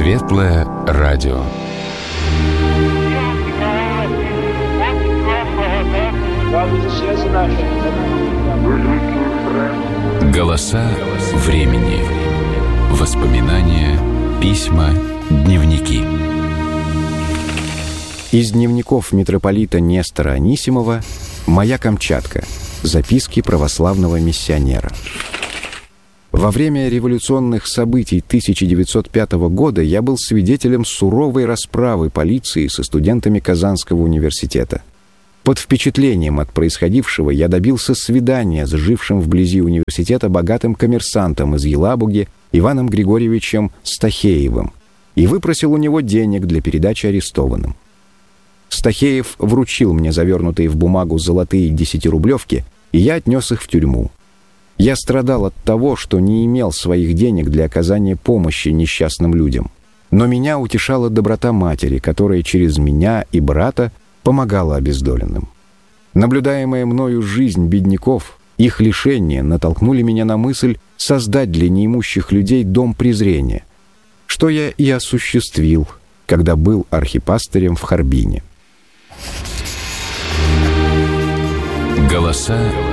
Светлое радио. Голоса времени. Воспоминания, письма, дневники. Из дневников митрополита Нестора Анисимова «Моя Камчатка. Записки православного миссионера». Во время революционных событий 1905 года я был свидетелем суровой расправы полиции со студентами Казанского университета. Под впечатлением от происходившего я добился свидания с жившим вблизи университета богатым коммерсантом из Елабуги Иваном Григорьевичем Стахеевым и выпросил у него денег для передачи арестованным. Стахеев вручил мне завернутые в бумагу золотые 10-рублевки, и я отнес их в тюрьму. Я страдал от того, что не имел своих денег для оказания помощи несчастным людям. Но меня утешала доброта матери, которая через меня и брата помогала обездоленным. Наблюдаемая мною жизнь бедняков, их лишения натолкнули меня на мысль создать для неимущих людей дом презрения, что я и осуществил, когда был архипастырем в Харбине. Голоса